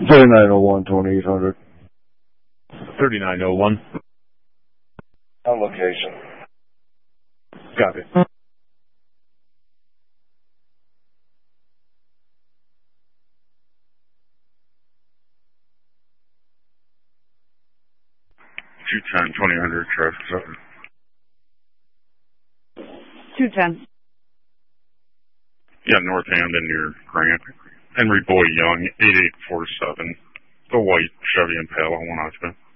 3901, 2800. 3901. On location. Copy. 210, 2800, traffic's up. 210. Yeah, North Hamden near Grant. Henry Boy Young, 8847. The white Chevy Impala, one occupant.